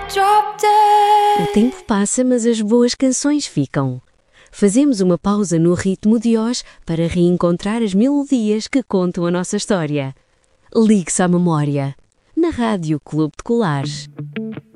drop dead. O tempo passa, mas as boas canções ficam. Fazemos uma pausa no ritmo de hoje para reencontrar as melodias que contam a nossa história. Ligue-se à memória. Na Rádio Clube de Colares.